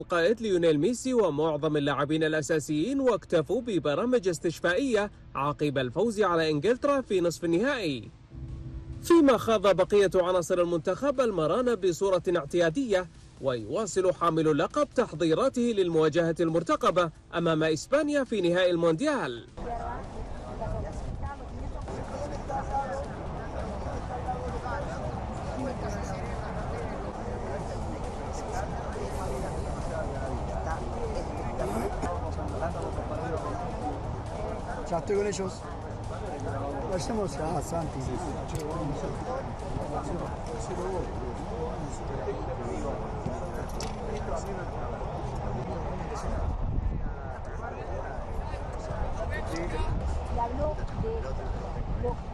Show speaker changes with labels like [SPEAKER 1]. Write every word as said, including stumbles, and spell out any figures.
[SPEAKER 1] القائد ليونيل ميسي ومعظم اللاعبين الأساسيين واكتفوا ببرامج استشفائية عقب الفوز على إنجلترا في نصف النهائي، فيما خاض بقية عناصر المنتخب المران بصورة اعتيادية. ويواصل حامل اللقب تحضيراته للمواجهة المرتقبة أمام إسبانيا في نهائي المونديال.
[SPEAKER 2] Ya estoy con ellos. Vayamos a Santi. Le habló de